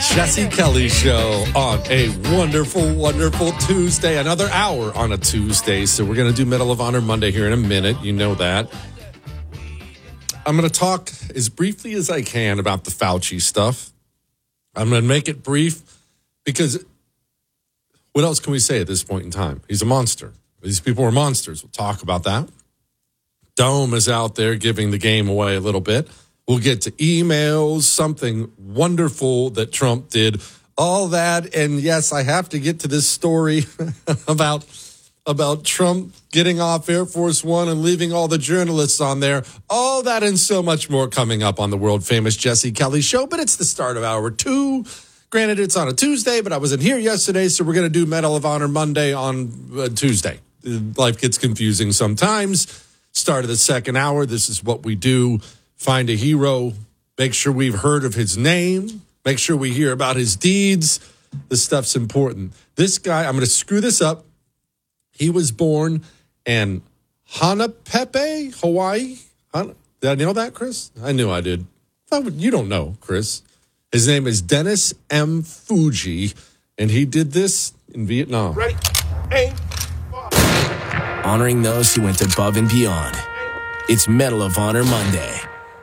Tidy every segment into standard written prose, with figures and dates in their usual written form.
Jesse Kelly Show on a wonderful, wonderful Tuesday. Another hour on a Tuesday. So we're going to do Medal of Honor Monday here in a minute. You know that. I'm going to talk as briefly as I can about the Fauci stuff. I'm going to make it brief because what else can we say at this point in time? He's a monster. These people are monsters. We'll talk about that. Dome is out there giving the game away a little bit. We'll get to emails, something wonderful that Trump did, all that. And yes, I have to get to this story about Trump getting off Air Force One and leaving all the journalists on there. All that and so much more coming up on the world famous Jesse Kelly Show. But it's the start of hour 2. Granted, it's on a Tuesday, but I wasn't here yesterday, so we're going to do Medal of Honor Monday on Tuesday. Life gets confusing sometimes. Start of the second hour. This is what we do. Find a hero, make sure we've heard of his name, make sure we hear about his deeds. This stuff's important. This guy, I'm going to screw this up. He was born in Hanapepe, Hawaii. Did I nail that, Chris? I knew I did. You don't know, Chris. His name is Dennis M. Fuji, and he did this in Vietnam. Ready, aim, fire. Honoring those who went above and beyond. It's Medal of Honor Monday.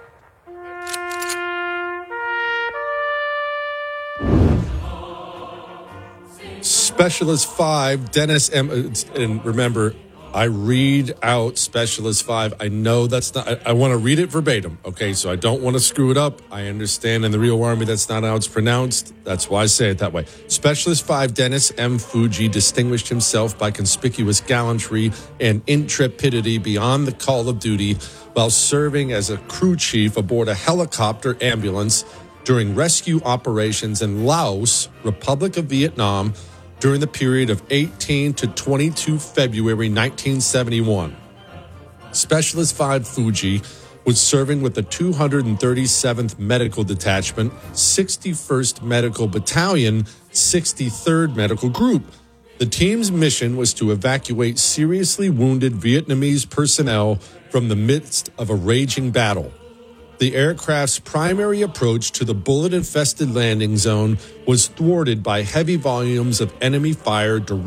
Specialist 5, Dennis M. And remember, I read out Specialist 5. I know that's not, I want to read it verbatim, okay? So I don't want to screw it up. I understand in the real Army that's not how it's pronounced. That's why I say it that way. Specialist 5, Dennis M. Fuji, distinguished himself by conspicuous gallantry and intrepidity beyond the call of duty while serving as a crew chief aboard a helicopter ambulance during rescue operations in Laos, Republic of Vietnam, during the period of 18 to 22 February 1971. Specialist 5 Fuji was serving with the 237th Medical Detachment, 61st Medical Battalion, 63rd Medical Group. The team's mission was to evacuate seriously wounded Vietnamese personnel from the midst of a raging battle. The aircraft's primary approach to the bullet-infested landing zone was thwarted by heavy volumes of enemy fire